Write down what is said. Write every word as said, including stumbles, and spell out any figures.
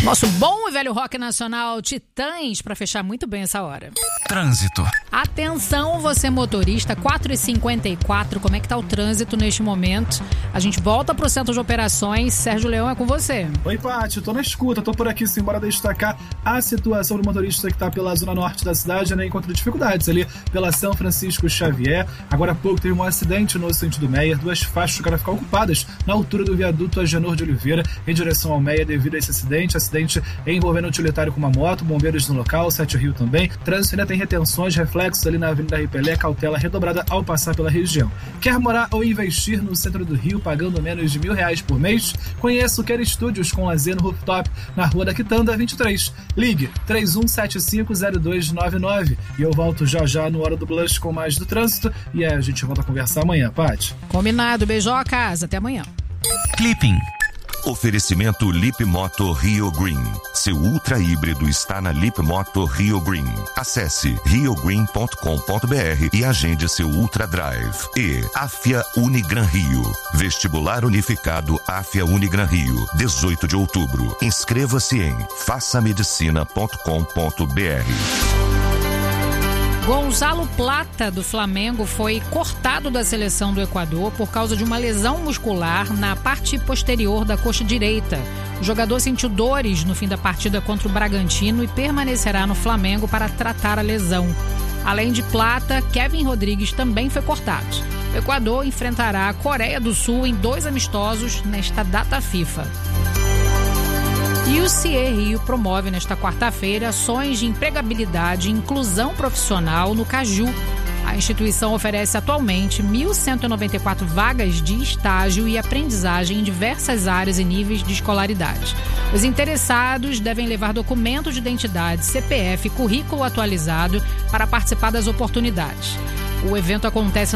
Nosso bom e velho rock nacional Titãs para fechar muito bem essa hora. Trânsito. Atenção, você motorista, quatro e cinquenta e quatro, como é que tá o trânsito neste momento? A gente volta pro centro de operações. Sérgio Leão, é com você. Oi, Paty, tô na escuta, tô por aqui sim, bora destacar a situação do motorista que tá pela zona norte da cidade, né, encontra dificuldades ali pela São Francisco Xavier. Agora há pouco teve um acidente no sentido Meyer, duas faixas ficaram ficar ocupadas na altura do viaduto Agenor de Oliveira, em direção ao Meyer devido a esse acidente, acidente envolvendo um utilitário com uma moto, bombeiros no local, Sete Rio também. Trânsito ainda tem retenções, reflexos ali na Avenida Ripelé, cautela redobrada ao passar pela região. Quer morar ou investir no centro do Rio pagando menos de mil reais por mês? Conheça o Quer Studios com lazer no rooftop, na Rua da Quitanda vinte e três. Ligue três um sete cinco zero dois nove nove. E eu volto já já no Hora do Blush com mais do trânsito e a gente volta a conversar amanhã, Paty. Combinado, beijocas, até amanhã. Clipping. Oferecimento Lip Moto Rio Green. Seu ultra híbrido está na Lip Moto Rio Green. Acesse rio green ponto com ponto b r e agende seu Ultra Drive. E Afia Unigran Rio. Vestibular Unificado Afia Unigran Rio. dezoito de outubro. Inscreva-se em faça medicina ponto com ponto b r. Gonzalo Plata, do Flamengo, foi cortado da seleção do Equador por causa de uma lesão muscular na parte posterior da coxa direita. O jogador sentiu dores no fim da partida contra o Bragantino e permanecerá no Flamengo para tratar a lesão. Além de Plata, Kevin Rodrigues também foi cortado. O Equador enfrentará a Coreia do Sul em dois amistosos nesta data FIFA. E o C I E Rio promove nesta quarta-feira ações de empregabilidade e inclusão profissional no Caju. A instituição oferece atualmente mil cento e noventa e quatro vagas de estágio e aprendizagem em diversas áreas e níveis de escolaridade. Os interessados devem levar documentos de identidade, C P F e currículo atualizado para participar das oportunidades. O evento acontece